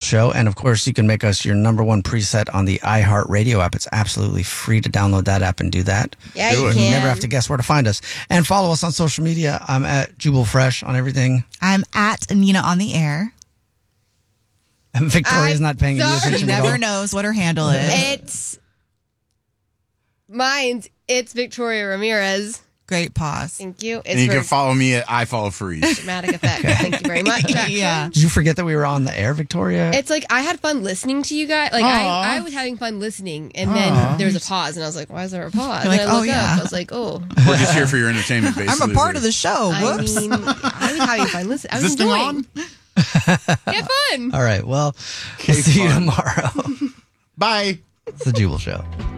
Show. And of course, you can make us your number one preset on the iHeartRadio app. It's absolutely free to download that app and do that. Yeah, you You can. never have to guess where to find us. And follow us on social media. I'm at Jubal Fresh on everything. I'm at Nina on the air. And Victoria's not paying any sorry. attention She at all. never knows what her handle is. It's Victoria Ramirez. Great pause. Thank you. And you It's can for follow me at I Follow Freeze. dramatic effect. Thank you very much. Yeah. Did you forget that we were on the air, Victoria? It's like I had fun listening to you guys. Like I was having fun listening, and then there was a pause, and I was like, "Why is there a pause?" You're And like, I "Oh, looked yeah." up. I was like, "Oh." We're just here for your entertainment, basically. I'm a part of the show. I Whoops. mean, I was having fun listening. I Is was this thing enjoying. on? Have fun. All right. Well, we'll see you fun. tomorrow. Bye. It's the Jubal Show.